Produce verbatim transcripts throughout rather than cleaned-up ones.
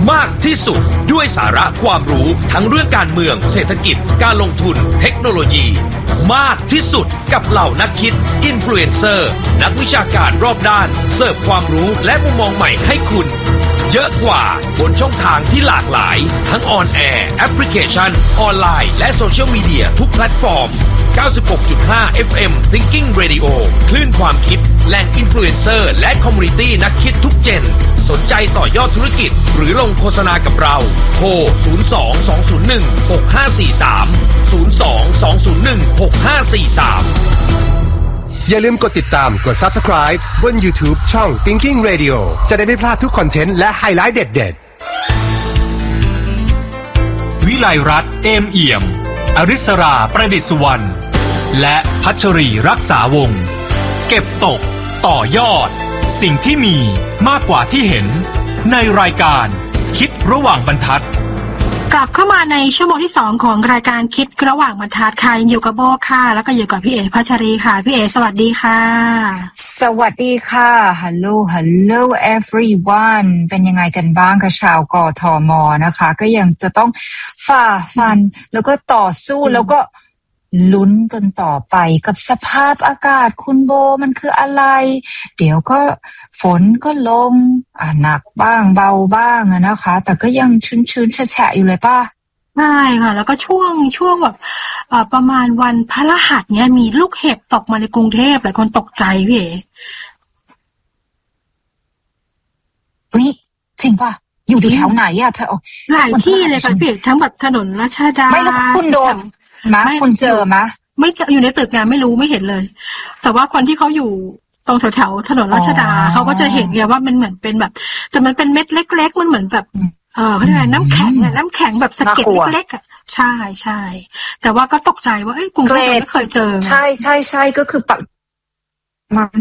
มากที่สุดด้วยสาระความรู้ทั้งเรื่องการเมืองเศรษฐกิจการลงทุนเทคโนโลยีมากที่สุดกับเหล่านักคิดอินฟลูเอนเซอร์นักวิชาการรอบด้านเสิร์ฟความรู้และมุมมองใหม่ให้คุณเยอะกว่าบนช่องทางที่หลากหลายทั้งออนแอร์แอปพลิเคชันออนไลน์และโซเชียลมีเดียทุกแพลตฟอร์ม เก้าสิบหกจุดห้า เอฟ เอ็ม Thinking Radio คลื่นความคิดแหล่งอินฟลูเอนเซอร์และคอมมูนิตี้นักคิดทุกเจนสนใจต่อยอดธุรกิจหรือลงโฆษณากับเราโทรศูนย์ สอง สอง ศูนย์ หนึ่ง หก ห้า สี่ สาม ศูนย์ สอง สอง ศูนย์ หนึ่ง หก ห้า สี่ สามอย่าลืมกดติดตามกด Subscribe บน YouTube ช่อง Thinking Radio จะได้ไม่พลาดทุกคอนเทนต์และไฮไลท์เด็ดๆวิไลรัตน์เอมเอี่ยมอริศราประดิษฐ์สุวรรณและพัชรีรักษาวงศ์เก็บตกต่อยอดสิ่งที่มีมากกว่าที่เห็นในรายการคิดระหว่างบรรทัดกลับเข้ามาในชั่วโมงที่สองของรายการคิดระหว่างบรรทัดค่ะอยู่กับโบค่ะแล้วก็อยู่กับพี่เอ๋พัชรีค่ะพี่เอ๋สวัสดีค่ะสวัสดีค่ะ Hello Hello everyone เป็นยังไงกันบ้างกับชาวกทมนะคะก็ยังจะต้องฝ่าฟันแล้วก็ต่อสู้แล้วก็ลุ้นกันต่อไปกับสภาพอากาศคุณโบมันคืออะไรเดี๋ยวก็ฝนก็ลงอ่ะหนักบ้างเบาบ้างนะคะแต่ก็ยังชื้นๆแฉะๆอยู่เลยป่ะใช่ค่ะแล้วก็ช่วงช่วงแบบประมาณวันพฤหัสเนี้ยมีลูกเห็บตกมาในกรุงเทพหลายคนตกใจพี่เอ๋เฮ้ยจริงป่ะอยู่แถวไหนอะเธอหลายที่เลยค่ะพี่เอ๋ทั้งแบบถนนรัชดาไม่รู้คุณโดนมาคุณเจอมะไม่เจออยู่ในตึกงานไม่รู้ไม่เห็นเลยแต่ว่าคนที่เขาอยู่ตรงแถวๆถนนรัชดาเขาก็จะเห็นไงว่ามันเหมือนเป็นแบบแต่มันเป็นเม็ดเล็กๆมันเหมือนแบบเออเขาเรียกอะไรน้ำแข็งอะน้ำแข็งแบบสะเก็ดเล็กๆอ่ะใช่ใช่แต่ว่าก็ตกใจว่าเอ้ยกรุงเทพไม่เคยเจอใช่ใช่ใช่ก็คือปักมัน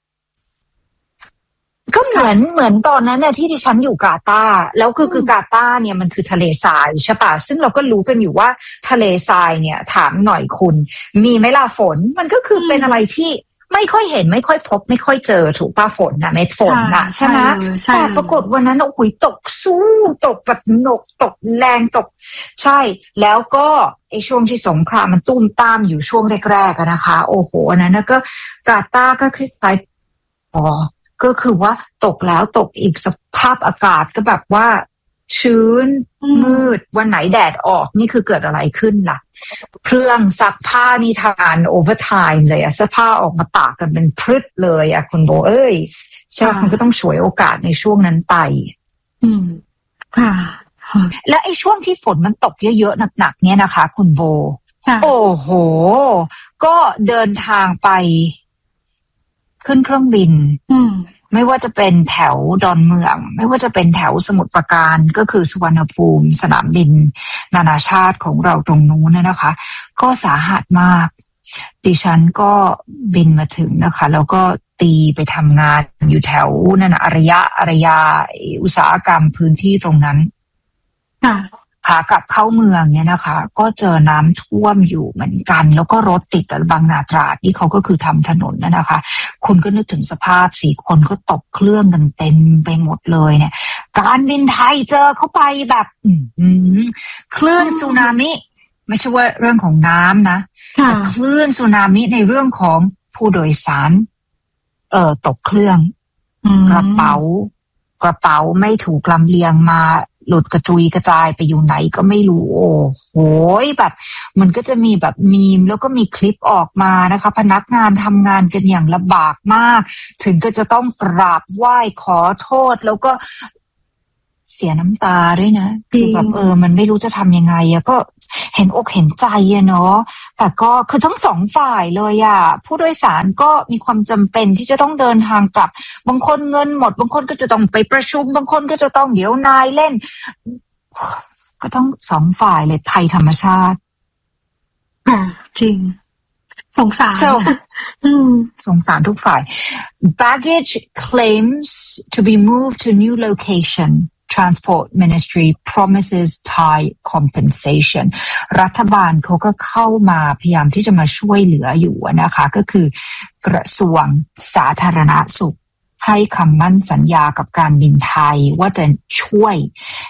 ก็เหมือนเหมือนตอนนั้นน่ะที่ดิฉันอยู่กาตาร์แล้วคือคือกาตาร์เนี่ยมันคือทะเลทรายใช่ป่ะซึ่งเราก็รู้กันอยู่ว่าทะเลทรายเนี่ยถามหน่อยคุณมีไหมล่ะฝนมันก็คือเป็นอะไรที่ไม่ค่อยเห็นไม่ค่อยพบไม่ค่อยเจอถูกป่ะฝนนะเม็ดฝนนะใช่ไหมแต่ปรากฏวันนั้นโอ้โหตกสู้ตกแบบหนกตกแรงตกใช่แล้วก็ไอ้ช่วงที่สงครามมันตุ้มตามอยู่ช่วงแรกๆนะคะโอ้โหอันนั้นก็กาตาร์ก็คล้ายๆอ๋อก็คือว่าตกแล้วตกอีกสภาพอากาศก็แบบว่าชื้นมืดวันไหนแดดออกนี่คือเกิดอะไรขึ้นล่ะเครื่องซักผ้านี่ทานโอเวอร์ไทม์เลยอะเสื้อผ้าออกมาตากกันเป็นพรึดเลยอะคุณโบเอ้ยใช่มันก็ต้องฉวยโอกาสในช่วงนั้นไปอืมค่ะและไอ้ช่วงที่ฝนมันตกเยอะๆหนักๆเนี่ยนะคะคุณโบโอ้โหก็เดินทางไปขึ้นเครื่องบินไม่ว่าจะเป็นแถวดอนเมืองไม่ว่าจะเป็นแถวสมุทรปราการก็คือสุวรรณภูมิสนามบินนานาชาติของเราตรงนู้นนะคะก็สาหัสมากดิฉันก็บินมาถึงนะคะแล้วก็ตีไปทำงานอยู่แถวนั่นอารยะอารยาอุตสาหกรรมพื้นที่ตรงนั้นขากลับเข้าเมืองเนี่ยนะคะก็เจอน้ำท่วมอยู่เหมือนกันแล้วก็รถติดบางนาตราดนี่เขาก็คือทำถนนนะนะคะคุณก็นึกถึงสภาพสี่คนก็ตกเครื่องกันเต็มไปหมดเลยเนี่ยการบินไทยเจอเข้าไปแบบคลื่นสึนามิไม่ใช่ว่าเรื่องของน้ำนะแต่คลื่นสึนามิในเรื่องของผู้โดยสารเอ่อตกเครื่องกระเป๋ากระเป๋าไม่ถูกลำเลียงมาหลุดกระจุยกระจายไปอยู่ไหนก็ไม่รู้โอ้โหแบบมันก็จะมีแบบมีมแล้วก็มีคลิปออกมานะคะพนักงานทำงานกันอย่างลำบากมากถึงก็จะต้องกราบไหว้ขอโทษแล้วก็เสียน้ำตาด้วยนะคือแบบเออมันไม่รู้จะทำยังไงอะก็เห็นอกเห็นใจอะเนาะแต่ก็คือทั้งสองฝ่ายเลยอะผู้โดยสารก็มีความจำเป็นที่จะต้องเดินทางกลับบางคนเงินหมดบางคนก็จะต้องไปประชุมบางคนก็จะต้องเดี๋ยวนายเล่นก็ต้องสองฝ่ายเลยภัยธรรมชาติอ่าจริงสงสาร so, สงสารทุกฝ่าย baggage claims to be moved to new location Transport Ministry promises Thai compensation รัฐบาลเขาก็เข้ามาพยายามที่จะมาช่วยเหลืออยู่นะคะก็คือกระทรวงสาธารณสุขให้คำมั่นสัญญากับการบินไทยว่าจะช่วย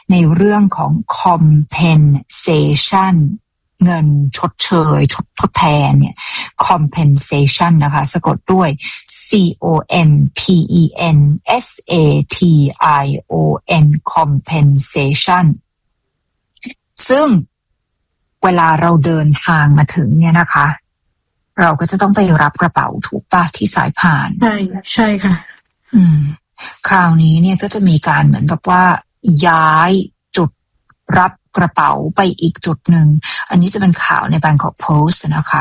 ในเรื่องของ compensation เงินชดเชยทดทดแทนเนี่ย compensation นะคะสะกดด้วย C O M P E N S A T I O N compensation ซึ่งเวลาเราเดินทางมาถึงเนี่ยนะคะเราก็จะต้องไปรับกระเป๋าถูกป่ะที่สายพานใช่ใช่ค่ะอืมคราวนี้เนี่ยก็จะมีการเหมือนแบบว่าย้ายจุดรับกระเป๋าไปอีกจุดหนึ่งอันนี้จะเป็นข่าวใน Bangkok Post นะคะ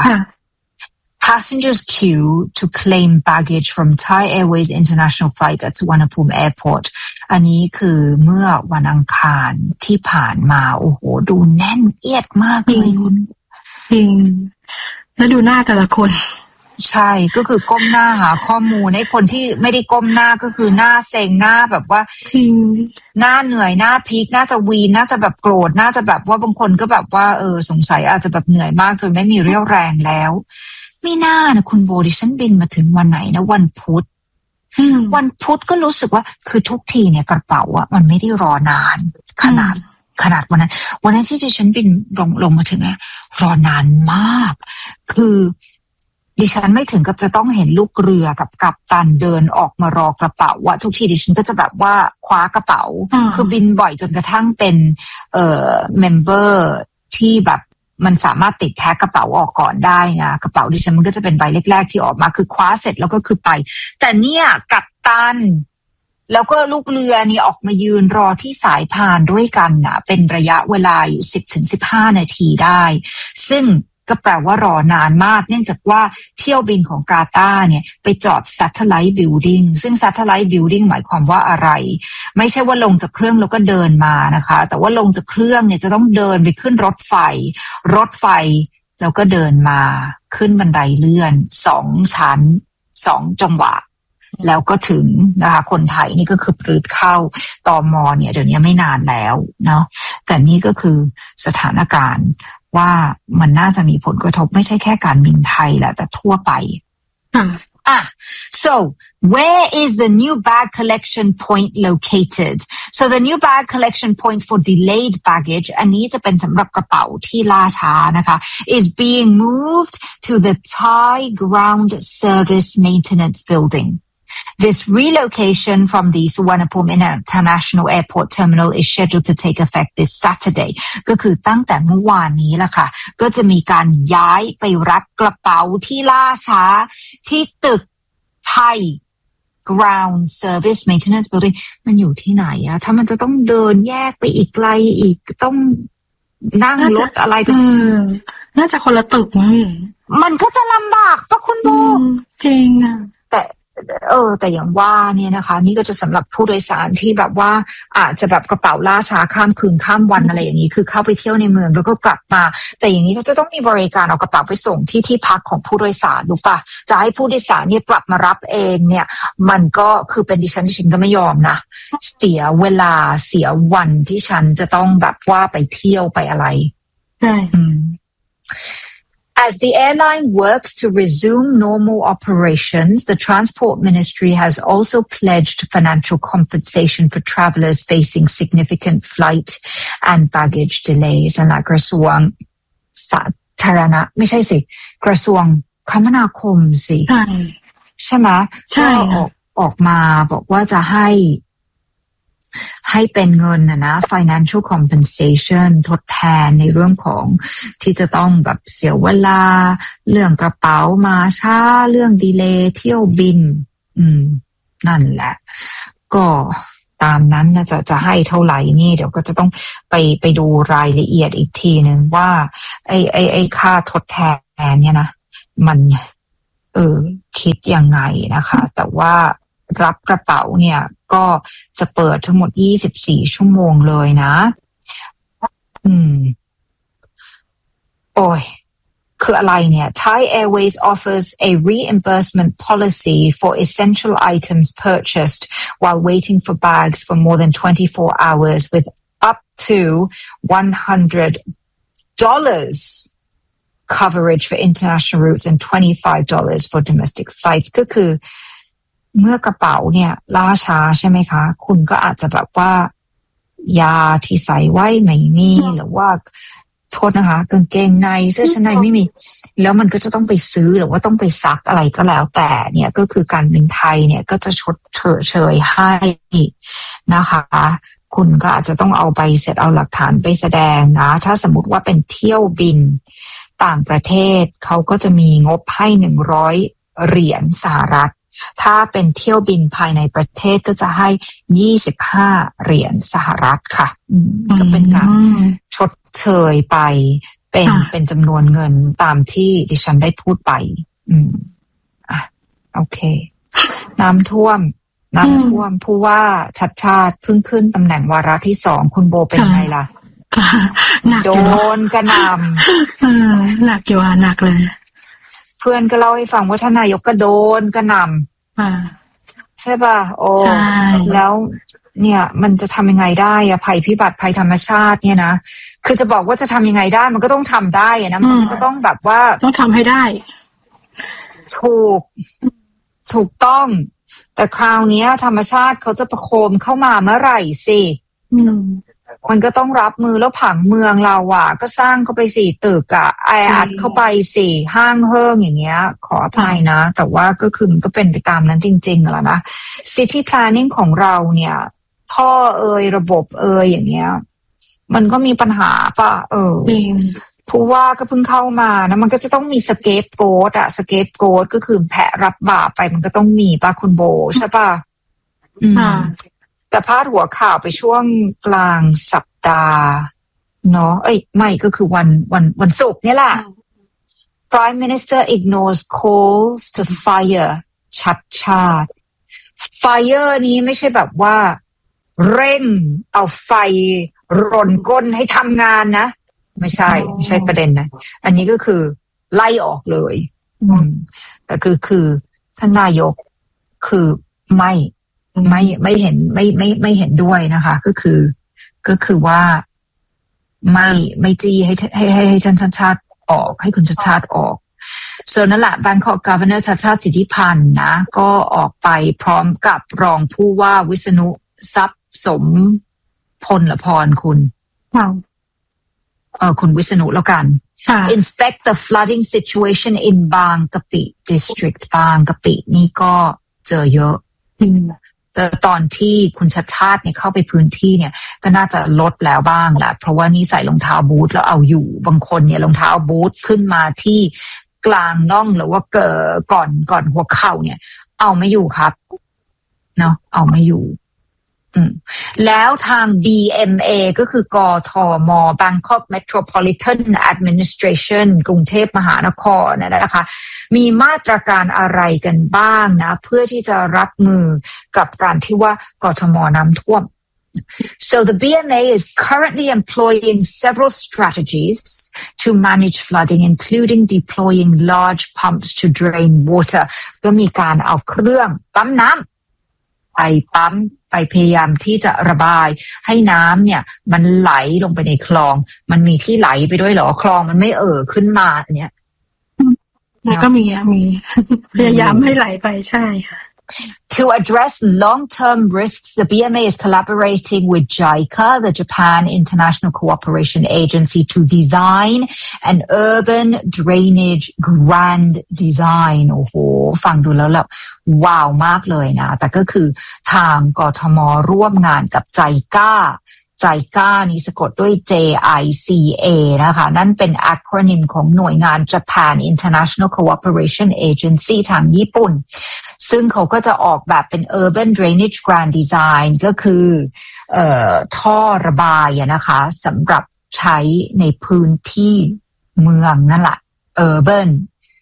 Passengers queue to claim baggage from Thai Airways international flight at Suvarnabhumi Airport อันนี้คือเมื่อวันอังคารที่ผ่านมาโอ้โหดูแน่นเอียดมากเลยคุณจริงแล้วดูหน้าแต่ละคนใช่ก็คือก้มหน้าหาข้อมูลให้คนที่ไม่ได้ก้มหน้าก็คือหน้าเซ็งหน้าแบบว่าหน้าเหนื่อยหน้าพีคน่าจะวีนน่าจะแบบโกรธน่าจะแบบว่าบางคนก็แบบว่าเออสงสัยอาจจะแบบเหนื่อยมากจนไม่มีเรี่ยวแรงแล้วไม่น่านะคุณโบดิฉันบินมาถึงวันไหนนะวันพุธวันพุธก็รู้สึกว่าคือทุกทีเนี่ยกระเป๋าอะมันไม่ได้รอนานขนาดขนาดวันนั้นวันนั้นที่ดิฉันบินลงลงมาถึงเนี่ยรอนานมากคือดิฉันไม่ถึงกับจะต้องเห็นลูกเรือกับกัปตันเดินออกมารอกระเป๋าว่าทุกทีดิฉันก็จะแบบว่าคว้ากระเป๋าคือบินบ่อยจนกระทั่งเป็นเอ่อเมมเบอร์ที่แบบมันสามารถติดแท็กกระเป๋าออกก่อนได้ไงกระเป๋าดิฉันมันก็จะเป็นใบแรกๆที่ออกมาคือคว้าเสร็จแล้วก็คือไปแต่เนี่ยกัปตันแล้วก็ลูกเรือนี่ออกมายืนรอที่สายพานด้วยกันนะเป็นระยะเวลาอยู่ สิบถึงสิบห้า นาทีได้ซึ่งก็แปลว่ารอนานมากเนื่องจากว่าเที่ยวบินของกาตาร์เนี่ยไปจอด Satellite Building ซึ่ง Satellite Building หมายความว่าอะไรไม่ใช่ว่าลงจากเครื่องแล้วก็เดินมานะคะแต่ว่าลงจากเครื่องเนี่ยจะต้องเดินไปขึ้นรถไฟรถไฟแล้วก็เดินมาขึ้นบันไดเลื่อนสองชั้นสองจังหวะแล้วก็ถึงนะคะคนไทยนี่ก็คือปรืดเข้าตม.เนี่ยเดี๋ยวนี้ไม่นานแล้วเนาะแต่นี่ก็คือสถานการณ์ว่ามันน่าจะมีผลกระทบไม่ใช่แค่การบินไทยแหละแต่ทั่วไปอ่ะ so where is the new bag collection point located so the new bag collection point for delayed baggage อันนี้จะเป็นสำหรับกระเป๋าที่ล่าช้านะคะ is being moved to the Thai Ground Service Maintenance Building This relocation from the Suvarnabhumi International Airport Terminal is scheduled to take effect this Saturday ก็คือตั้งแต่เมื่อวานนี้แหละค่ะก็จะมีการย้ายไปรับกระเป๋าที่ล่าช้าที่ตึกไทย Ground Service Maintenance Building มันอยู่ที่ไหนอะถ้ามันจะต้องเดินแยกไปอีกไกลอีกต้องนั่งรถอะไรกันน่าจะคนละตึกมั้งมันก็จะลำบากปะคุณโบจริงอะแต่เออแต่อย่างว่าเนี่ยนะคะนี่ก็จะสำหรับผู้โดยสารที่แบบว่าอาจจะแบบกระเป๋าล่าช้าข้ามคืนข้ามวันอะไรอย่างนี้คือเข้าไปเที่ยวในเมืองแล้วก็กลับมาแต่อย่างนี้เขาจะต้องมีบริการเอากระเป๋าไปส่งที่ที่พักของผู้โดยสารรู้ป่ะจะให้ผู้โดยสารเนี่ยกลับมารับเองเนี่ยมันก็คือเป็นดิฉันดิฉันก็ไม่ยอมนะเสียเวลาเสียวันที่ฉันจะต้องแบบว่าไปเที่ยวไปอะไรใช่ As the airline works to resume normal operations, the Transport Ministry has also pledged financial compensation for travelers facing significant flight and baggage delays. และกระทรวงสาธารณะไม่ใช่สิกระทรวงคมนาคมสิใช่ใช่ไหมใช่ออกออกมาบอกว่าจะให้ให้เป็นเงินนะนะ financial compensation ทดแทนในเรื่องของที่จะต้องแบบเสียเวลาเรื่องกระเป๋ามาช้าเรื่องดีเลย์เที่ยวบินอืมนั่นแหละก็ตามนั้นนะจะจะให้เท่าไหร่นี่เดี๋ยวก็จะต้องไปไปดูรายละเอียดอีกทีนึงว่าไอ้ไอ้ไอ้ค่าทดแทนเนี่ยนะมันเออคิดยังไงนะคะแต่ว่ารับกระเป๋าเนี่ยก็จะเปิดทั้งหมดยี่สิบสี่ชั่วโมงเลยนะอืมโอ้ยคืออะไรเนี่ย Thai Airways offers a reimbursement policy for essential items purchased while waiting for bags for more than twenty-four hours with up to one hundred dollars coverage for international routes and twenty-five dollars for domestic flights ก็คือเมื่อกระเป๋าเนี่ยล่าช้าใช่ไหมคะคุณก็อาจจะแบบว่ายาที่ใส่ไว้ไม่มีหรือว่าโทษนะคะกางเกงในเสื้อชั้นในไม่มีแล้วมันก็จะต้องไปซื้อหรือว่าต้องไปซักอะไรก็แล้วแต่เนี่ยก็คือการบินไทยเนี่ยก็จะชดเชยให้นะคะคุณก็อาจจะต้องเอาใบเสร็จเอาหลักฐานไปแสดงนะถ้าสมมติว่าเป็นเที่ยวบินต่างประเทศเขาก็จะมีงบให้หนึ่งร้อยเหรียญสหรัฐถ้าเป็นเที่ยวบินภายในประเทศก็จะให้ยี่สิบห้าเหรียญสหรัฐค่ะก็เป็นการชดเชยไปเป็นเป็นจำนวนเงินตามที่ดิฉันได้พูดไปอืมอ่ะโอเคน้ำท่วมน้ำท่วมผู้ว่าชัดชาติเพิ่งขึ้นตำแหน่งวาระที่สองคุณโบเป็นไงล่ะโดนกระหน่ำหนักอยู่อ่ะหนักเลยเพื่อนก็เล่าให้ฟังว่าท่านนายกก็โดนกระหน่ำใช่ป่ะโอ้แล้วเนี่ยมันจะทำยังไงได้อะภัยพิบัติภัยธรรมชาติเนี่ยนะคือจะบอกว่าจะทำยังไงได้มันก็ต้องทำได้อะนะมันจะต้องแบบว่าต้องทำให้ได้ถูกถูกต้องแต่คราวนี้ธรรมชาติเขาจะประโคมเข้ามาเมื่อไหร่สิมันก็ต้องรับมือแล้วผังเมืองเราอ่ะก็สร้างเข้าไปสี่ตึกอ่ะไออัดเข้าไปสี่ห้างเฮิ่งอย่างเงี้ยขออภัยนะแต่ว่าก็คือมันก็เป็นไปตามนั้นจริงๆแล้วนะ City Planning ของเราเนี่ยท่อเอ่ยระบบเอ่ยอย่างเงี้ยมันก็มีปัญหาป่ะเออผู้ว่าก็เพิ่งเข้ามานะมันก็จะต้องมีสเกปโกดอะสเกปโกดก็คือแผะรับบาปไปมันก็ต้องมีป่ะคุณโบใช่ป่ะอืมแต่พาดหัวข่าวไปช่วงกลางสัปดาห์เนาะเอ้ยไม่ก็คือวันวันวันศุกร์นี่แหละ Prime Minister ignores calls to fire ชัดชาติ fire นี้ไม่ใช่แบบว่าเร่งเอาไฟรนก้นให้ทำงานนะไม่ใช่ไม่ใช่ประเด็นนะอันนี้ก็คือไล่ออกเลยอืมแต่คือคือท่านนายกคือไม่ไม่ไม่เห็นไม่ไม่ไม่เห็นด้วยนะคะก็คือก็คือว่าไม่ไม่จี้ให้ให้ให้ให้ท่านชาติชาติออกให้คุณชาติชาติออกส่วนนั่นแหละ Bangkok Governor ชาติชาติสิทธิพันธ์นะก็ออกไปพร้อมกับรองผู้ว่าวิษณุทรัพย์สมพลพรคุณเออคุณวิษณุแล้วกัน Inspect the flooding situation in Bang Kapi District บางกะปินี่ก็เจอเยอะแต่ตอนที่คุณชัดชาติเนี่ยเข้าไปพื้นที่เนี่ยก็น่าจะลดแล้วบ้างแหละเพราะว่านี่ใส่รองเท้าบูทแล้วเอาอยู่บางคนเนี่ยรองเท้าบูทขึ้นมาที่กลางน่องหรือว่าเกิดก่อนก่อนหัวเข่าเนี่ยเอาไม่อยู่ครับเนาะเอาไม่อยู่แล้วทาง บี เอ็ม เอ ก็คือกทม Bangkok Metropolitan Administration กรุงเทพมหานครนะคะมีมาตรการอะไรกันบ้างนะเพื่อที่จะรับมือกับการที่ว่ากทมน้ำท่วม So the บี เอ็ม เอ is currently employing several strategies to manage flooding, including deploying large pumps to drain water ก็มีการเอาเครื่องปั๊มน้ำไปปั๊มไปพยายามที่จะระบายให้น้ำเนี่ยมันไหลลงไปในคลองมันมีที่ไหลไปด้วยเหรอคลองมันไม่เอ่อขึ้นมาเนี่ยก็มีอ่ะมีพยายามให้ไหลไปใช่ค่ะ To address long-term risks, the บี เอ็ม เอ is collaborating with ไจ ซี เอ the Japan International Cooperation Agency, to design an urban drainage grand design. โอ้โหฟังดูแล้วแบบว้าวมากเลยนะแต่ก็คือทางกทมร่วมงานกับ ไจ ซี เอ ไจ ซี เอ นี้สะกดด้วย J I C A นะคะนั่นเป็น acronym ของหน่วยงาน Japan International Cooperation Agency ทางญี่ปุ่นซึ่งเขาก็จะออกแบบเป็น urban drainage grand design ก็คือเอ่อท่อระบายนะคะสำหรับใช้ในพื้นที่เมืองนั่นแหละ urban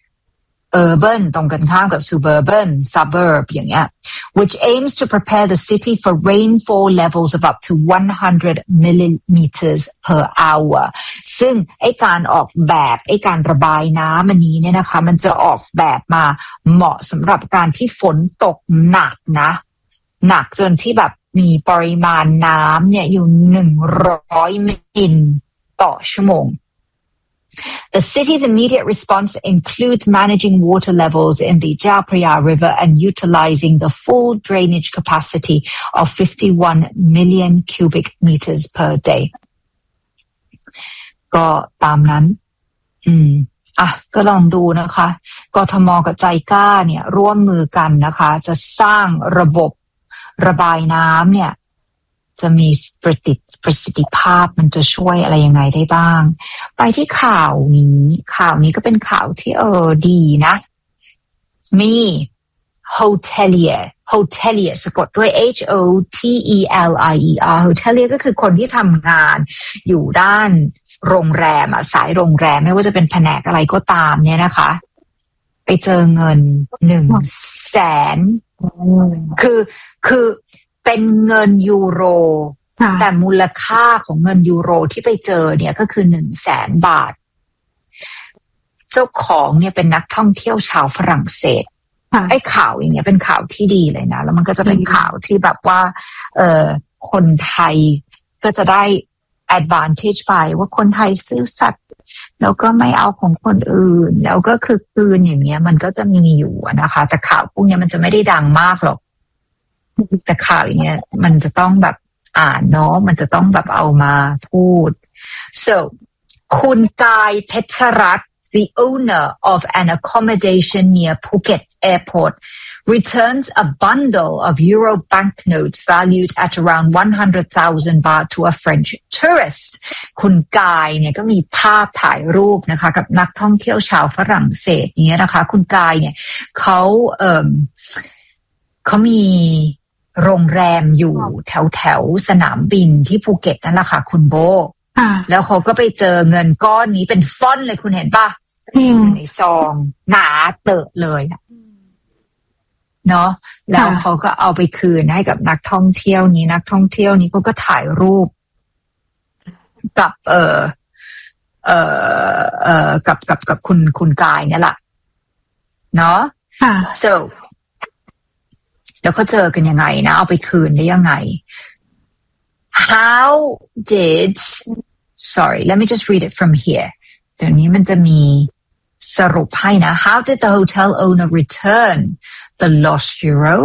urban ตรงกันข้ามกับ suburban suburb อย่างเงี้ย which aims to prepare the city for rainfall levels of up to one hundred millimeters per hour ซึ่งไอ้การออกแบบไอ้การระบายน้ำอันนี้เนี่ยนะคะมันจะออกแบบมาเหมาะสำหรับการที่ฝนตกหนักนะหนักจนที่แบบมีปริมาณน้ำเนี่ยอยู่หนึ่งร้อยมิลต่อชั่วโมง The city's immediate response includes managing water levels in the Chao Phraya River and utilizing the full drainage capacity of fifty-one million cubic meters per day. ก็ตามนั้นอืมอ่ะก็ลองดูนะคะกทมกับใจกล้าเนี่ยร่วมมือกันนะคะจะสร้างระบบระบายน้ำเนี่ยจะมีประสิทธิภาพมันจะช่วยอะไรยังไงได้บ้างไปที่ข่าวนี้ข่าวนี้ก็เป็นข่าวที่เออดีนะมี hotelier hotelier สะกดด้วย H O T E L I E R hotelier ก็คือคนที่ทำงานอยู่ด้านโรงแรมอ่ะสายโรงแรมไม่ว่าจะเป็นแผนกอะไรก็ตามเนี่ยนะคะไปเจอเงินหนึ่งแสนคือคือเป็นเงินยูโรแต่มูลค่าของเงินยูโรที่ไปเจอเนี่ยก็คือหนึ่งแสนบาทเจ้าของเนี่ยเป็นนักท่องเที่ยวชาวฝรั่งเศสไอ้ข่าวอย่างเงี้ยเป็นข่าวที่ดีเลยนะแล้วมันก็จะเป็นข่าวที่แบบว่าเออคนไทยก็จะได้ advantage ไปว่าคนไทยซื่อสัตย์แล้วก็ไม่เอาของคนอื่นแล้วก็คือคืนอย่างเงี้ยมันก็จะมีอยู่นะคะแต่ข่าวพวกนี้มันจะไม่ได้ดังมากหรอกแต่ข่าวอย่างเงี้ยมันจะต้องแบบอ่านเนาะมันจะต้องแบบเอามาพูด so คุณกายเพชรรัตน์ the owner of an accommodation near Phuket Airport returns a bundle of euro banknotes valued at around one hundred thousand baht to a French tourist คุณกายเนี่ยก็มีภาพถ่ายรูปนะคะกับนักท่องเที่ยวชาวฝรั่งเศสเนี่ยนะคะคุณกายเนี่ยเขาเอ่อเขามีโรงแรมอยู่แถวแถวสนามบินที่ภูเก็ตนั่นแหละค่ะคุณโบแล้วเขาก็ไปเจอเงินก้อนนี้เป็นฟอนต์เลยคุณเห็นปะอยู่ในซองหนาเตอะเลยเนาะแล้วเขาก็เอาไปคืนให้กับนักท่องเที่ยวนี้นักท่องเที่ยวนี้เขาก็ถ่ายรูปกับเอ่อเอ่อเอ่อกับกับกับคุณคุณกายนี่แหละเนาะ soแล้วเขาเจอกันยังไงนะเอาไปคืนได้ยังไง How did sorry let me just read it from here เดี๋ยวนี้มันจะมีสรุปให้นะ How did the hotel owner return the lost euro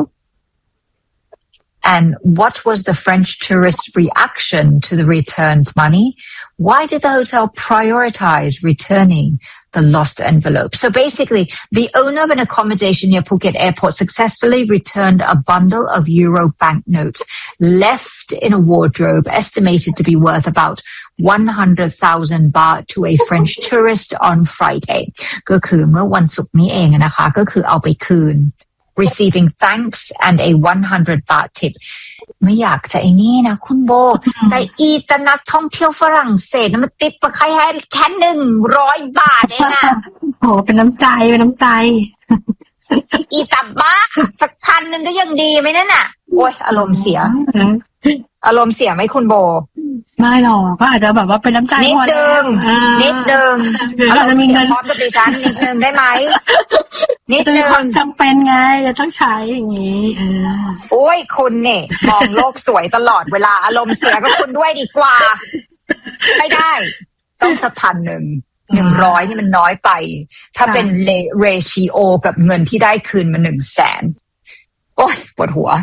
and what was the French tourist's reaction to the returned money? Why did the hotel prioritize returning the lost envelope? So basically, the owner of an accommodation near Phuket Airport successfully returned a bundle of euro banknotes left in a wardrobe estimated to be worth about one hundred thousand baht to a French tourist on Friday. ก็คือเมื่อวันศุกร์นี้เองนะคะก็คือเอาไปคืนreceiving thanks and a one hundred baht tip ไม่อยากจะไอ้นี่นะคุณโบแต่อีตนักท่องเที่ยวฝรั่งเศสมันติปไปให้แค่หนึ่งร้อยบาทเองอะโหเป็นน้ำใจเป็นน้ำใจอีตาบ้าสักพันหนึ่งก็ยังดีไหมนั่นน่ะโอ้ยอารมณ์เสียอารมณ์เสียไหมคุณโบไม่หรอกก็อาจจะแบบว่าเป็นน้ำใจนิดนึงนิดนึงเราจะมีเงินพร้อมกับดิฉันนิดนึงได้ไหมนิดนึงความจำเป็นไงจะต้องใช้อย่างนี้โอ้ยคุณเนี่ยมองโลกสวยตลอดเวลาอารมณ์เสียก็คุณด้วยดีกว่าไม่ได้ต้องสักพันหนึ่งหนึ่งร้อยนี่มันน้อยไปถ้าเป็นเรชิโอกับเงินที่ได้คืนมาหนึ่งแสนโอ้ยปวดหัว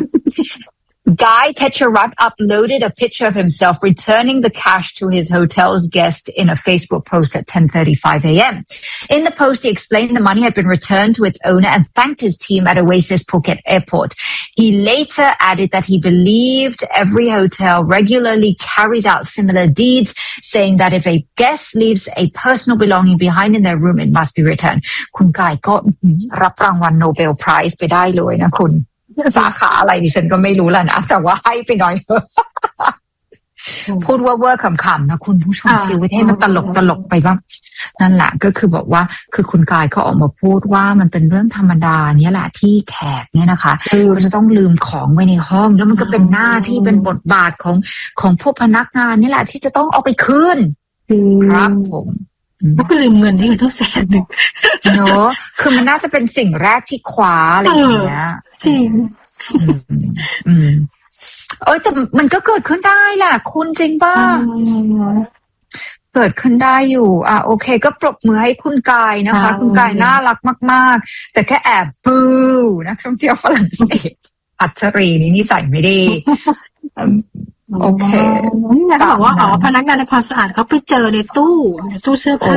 Guy Pecharat uploaded a picture of himself returning the cash to his hotel's guest in a Facebook post at ten thirty-five a.m. In the post, he explained the money had been returned to its owner and thanked his team at Oasis Phuket Airport. He later added that he believed every hotel regularly carries out similar deeds, saying that if a guest leaves a personal belonging behind in their room, it must be returned. คุณกายก็รับรางวัลโนเบลไพรส์ไปได้เลยนะคุณสาขาอะไรดิฉันก็ไม่รู้แล้วนะแต่ว่าให้ไปหน่อยเถอะพูดว่าเวอร์ขำๆนะคุณผู้ชมชีวิตให้มันตลกตลกไปบ้างนั่นแหละก็คือบอกว่าคือคุณกายเขาออกมาพูดว่ามันเป็นเรื่องธรรมดาเนี่ยแหละที่แขกเนี่ยนะคะเขาจะต้องลืมของไว้ในห้องแล้วมันก็เป็นหน้าที่เป็นบทบาทของของพวกพนักงานนี่แหละที่จะต้องเอาไปคืนครับผมก็ไปลืมเงินได้เงินทั้งแสนหนึ่งเนาะคือมันน่าจะเป็นสิ่งแรกที่คว้าอะไรอย่างเงี้ยจริงอืมเอ้ยแต่มันก็เกิดขึ้นได้แหละคุณจริงป่ะเกิดขึ้นได้อยู่อ่ะโอเคก็ปรบมือให้คุณกายนะคะคุณกายน่ารักมากๆแต่แค่แอบบูนักท่องเที่ยวฝรั่งเศสอัจฉริยะนี่นิสัยไม่ดีโอเคนี่ไงเขาบอกว่าอ๋อพนักงานในความสะอาดเขาไปเจอในตู้ในตู้เสื้อผ้า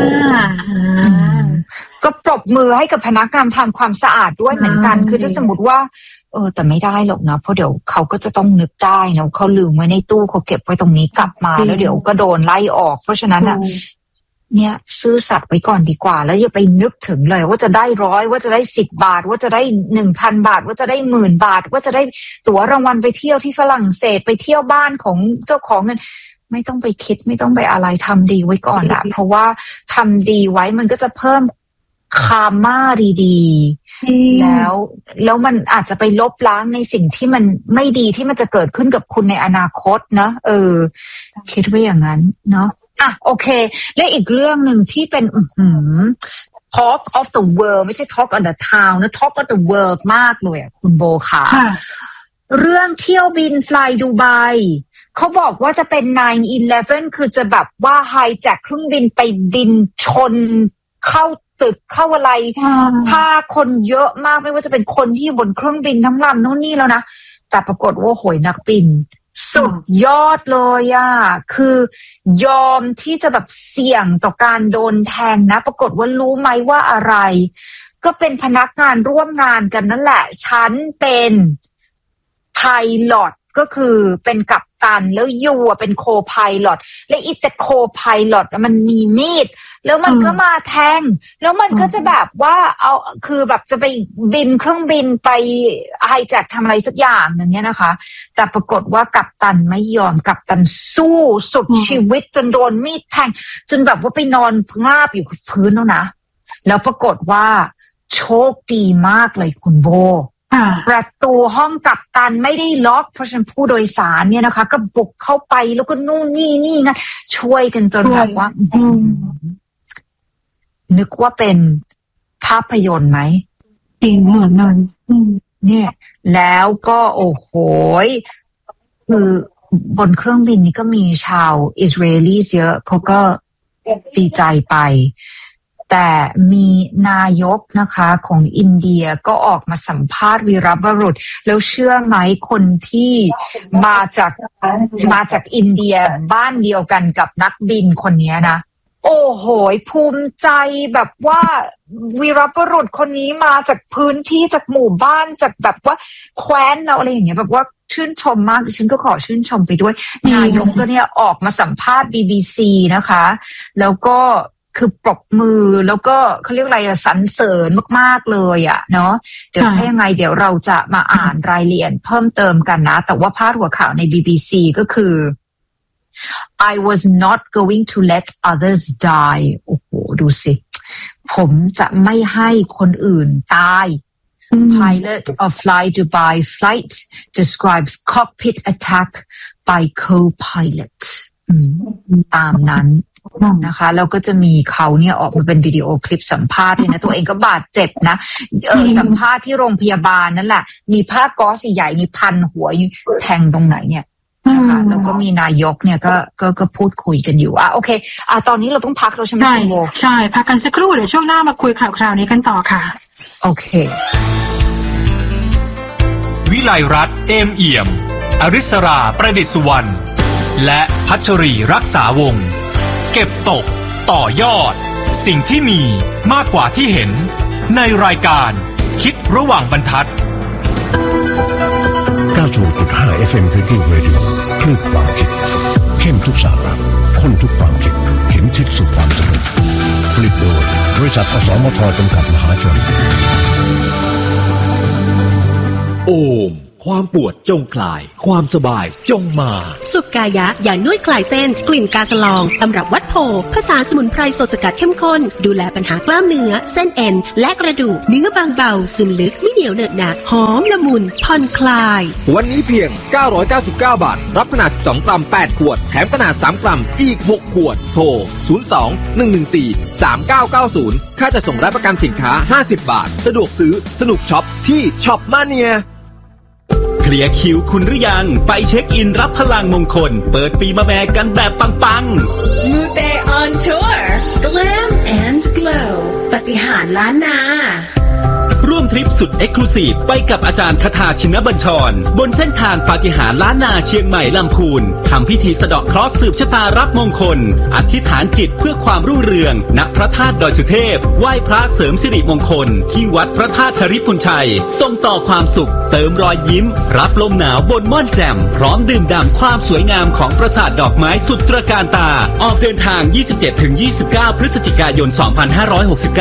ก็ปรบมือให้กับพนักงานทำความสะอาดด้วยเหมือนกันคือถ้าสมมติว่าเออแต่ไม่ได้หรอกนะเพราะเดี๋ยวเขาก็จะต้องนึกได้นะเขาลืมไว้ในตู้เขาเก็บไว้ตรงนี้กลับมาแล้วเดี๋ยวก็โดนไล่ออกเพราะฉะนั้นอ่ะเนี่ยซื่อสัตย์ไว้ก่อนดีกว่าแล้วอย่าไปนึกถึงเลยว่าจะได้ร้อยว่าจะได้สิบบาทว่าจะได้หนึ่งพันบาทว่าจะได้หมื่นบาทว่าจะได้ตั๋วรางวัลไปเที่ยวที่ฝรั่งเศสไปเที่ยวบ้านของเจ้าของเงินไม่ต้องไปคิดไม่ต้องไปอะไรทำดีไว้ก่อนละเพราะว่าทำดีไว้มันก็จะเพิ่มคาร์มาดีๆแล้วแล้วมันอาจจะไปลบล้างในสิ่งที่มันไม่ดีที่มันจะเกิดขึ้นกับคุณในอนาคตนะเออคิดไว้อย่างนั้นเนาะอ่ะโอเคและอีกเรื่องหนึ่งที่เป็นอือ Talk of the World ไม่ใช่ Talk on the Town นะ Talk of the World มากเลยอ่ะคุณโบค่ะเรื่องเที่ยวบิน Fly Dubai เขาบอกว่าจะเป็น ไนน์อีเลฟเว่น คือจะแบบว่าไฮแจ็คเครื่องบินไปบินชนเข้าตึกเข้าอะไรถ้าคนเยอะมากไม่ว่าจะเป็นคนที่อยู่บนเครื่องบินทั้งลำโน่นนี่แล้วนะแต่ปรากฏว่าโหยนักบินสุดยอดเลยอ่ะคือยอมที่จะแบบเสี่ยงต่อการโดนแทงนะปรากฏว่ารู้ไหมว่าอะไรก็เป็นพนักงานร่วมงานกันนั่นแหละฉันเป็นไพลอตก็คือเป็นกัปตันแล้วยูอ่ะเป็นโคไพลอตและอีแต่โคไพลอตมันมีมีดแล้วมันก็มาแทงแล้วมันก็จะแบบว่าเอาคือแบบจะไปบินเครื่องบินไปไฮแจ็คทำอะไรสักอย่างอย่างเงี้ยนะคะแต่ปรากฏว่ากัปตันไม่ยอมกัปตันสู้สุดชีวิตจนโดนมีดแทงจนแบบว่าไปนอนงาบอยู่กับพื้นแล้วนะแล้วปรากฏว่าโชคดีมากเลยคุณโบประตูห้องกัปตันไม่ได้ล็อกเพราะฉะนั้นผู้โดยสารเนี่ยนะคะก็บุกเข้าไปแล้วก็นู่นนี่นี่งั้นช่วยกันจนแบบว่านึกว่าเป็นภาพยนตร์ไหมจริงเหมือนนั้นเนี่ยแล้วก็โอ้โหคือบนเครื่องบินนี้ก็มีชาวอิสราเอลีเยอะเขาก็ดีใจไปแต่มีนายกนะคะของอินเดียก็ออกมาสัมภาษณ์วีรบุรุษแล้วเชื่อไหมคนที่มาจากมาจากอินเดียบ้านเดียวกันกับนักบินคนนี้นะโอ้โหภูมิใจแบบว่าวีรบุรุษคนนี้มาจากพื้นที่จากหมู่บ้านจากแบบว่าแคว้นเราอะไรอย่างเงี้ยแบบว่าชื่นชมมากฉันก็ขอชื่นชมไปด้วยนายกก็เนี่ยออกมาสัมภาษณ์ บี บี ซี นะคะแล้วก็คือปรบมือแล้วก็เขาเรียกอะไรอะสรรเสริญมากๆเลยอะเนาะเดี๋ยวใช่ยังไงเดี๋ยวเราจะมาอ่านรายละเอียดเพิ่มเติมกันนะแต่ว่าพาดหัวข่าวใน บี บี ซี ก็คือ I was not going to let others die โอ้โหดูสิผมจะไม่ให้คนอื่นตาย Pilot of Fly Dubai flight describes cockpit attack by co-pilot ตามนั้นนะคะแล้วก็จะมีเขาเนี่ยออกมาเป็นวิดีโอคลิปสัมภาษณ์ด้วยนะตัวเองก็บาดเจ็บนะเออสัมภาษณ์ที่โรงพยาบาลนั่นแหละมีผ้าก๊อซใหญ่นี่พันหัวแทงตรงไหนเนี่ยนะคะแล้วก็มีนายกเนี่ยก็ก็ก็พูดคุยกันอยู่อ่ะโอเคอ่ะตอนนี้เราต้องพักแล้วใช่ไหมคุณโบใช่พักกันสักครู่เดี๋ยวช่วงหน้ามาคุยข่าวคราวนี้กันต่อค่ะโอเควิไลรัตน์เอมเอี่ยมอริสราประดิษฐ์สุวรรณและพัชรีรักษาวงศ์เก็บตกต่อยอดสิ่งที่มีมากกว่าที่เห็นในรายการคิดระหว่างบรรทัดเก้าสิบหกจุดห้า เอฟ เอ็ม Thinking Radio คลื่นความคิดเข้มทุกสาระข้นทุกความคิดเข็มทิศสู่ความสำเร็จผลิตโดยบริษัทอสมทจำกัดมหาชนโอมความปวดจงคลายความสบายจงมาสุกายะยานวดคลายเส้นกลิ่นกาสลองตำรับวัดโพผสานสมุนไพรสดสกัดเข้มข้นดูแลปัญหากล้ามเนื้อเส้นเอ็นและกระดูกเนื้อบางเบาซึมลึกไม่เหนียวเหนอะหนะหอมละมุนผ่อนคลายวันนี้เพียงเก้าร้อยเก้าสิบเก้าบาทรับขนาดสิบสองกรัมแปดขวดแถมขนาดสามกรัมอีกหกขวดโทรศูนย์ สอง หนึ่ง หนึ่ง สี่ สาม เก้า เก้า ศูนย์ค่าจัดส่งและประกันสินค้าห้าสิบบาทสะดวกซื้อสนุกช็อปที่ช็อปมาเนียเคลียร์คิวคุณหรือยังไปเช็คอินรับพลังมงคลเปิดปีมะแม่กันแบบปังๆมูเตอ On tour Glam and Glow ปฏิหารล้านนาร่วมทริปสุดเอ็กซ์คลูซีฟไปกับอาจารย์คทาชินบัญชรบนเส้นทางปาฏิหาริย์ล้านนาเชียงใหม่ลำพูนทำพิธีสะเดาะเคราะห์สืบชะตารับมงคลอธิษฐานจิตเพื่อความรุ่งเรืองณพระธาตุดอยสุเทพไหว้พระเสริมสิริมงคลที่วัดพระธาตุธริพุนชัยส่งต่อความสุขเติมรอยยิ้มรับลมหนาวบนม่อนแจ่มพร้อมดื่มด่ำความสวยงามของปราสาทดอกไม้สุดตระการตาออกเดินทาง ยี่สิบเจ็ดถึงยี่สิบเก้า พฤศจิกายน สองพันห้าร้อยหกสิบเก้า